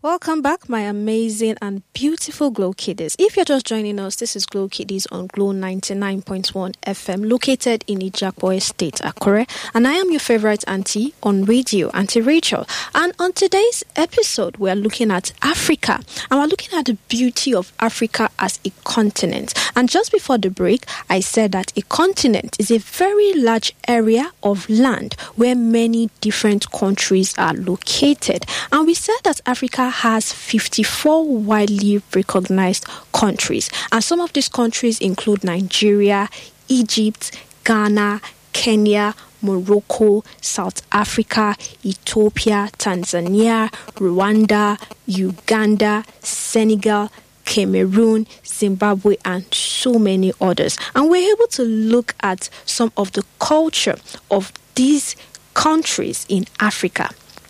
Welcome back, my amazing and beautiful Glow Kiddies. If you're just joining us, this is Glow Kiddies on Glow 99.1 FM, located in Ijakbo Estate, Akure. And I am your favorite auntie on radio, Auntie Rachel. And on today's episode, we're looking at Africa. And we're looking at the beauty of Africa as a continent. And just before the break, I said that a continent is a very large area of land where many different countries are located. And we said that Africa has 54 widely recognized countries. And some of these countries include Nigeria, Egypt, Ghana, Kenya, Morocco, South Africa, Ethiopia, Tanzania, Rwanda, Uganda, Senegal, Cameroon, Zimbabwe, and so many others. And we're able to look at some of the culture of these countries in Africa.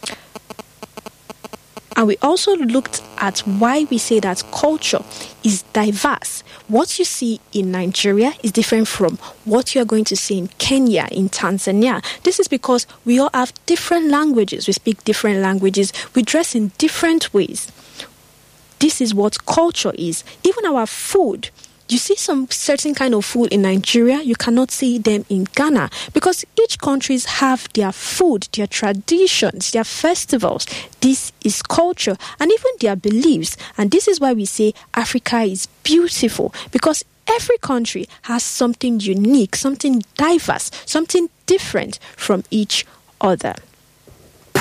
And we also looked at why we say that culture is diverse. What you see in Nigeria is different from what you're going to see in Kenya, in Tanzania. This is because we all have different languages. We speak different languages. We dress in different ways. This is what culture is. Even our food. You see some certain kind of food in Nigeria, you cannot see them in Ghana because each countries have their food, their traditions, their festivals. This is culture and even their beliefs. And this is why we say Africa is beautiful because every country has something unique, something diverse, something different from each other.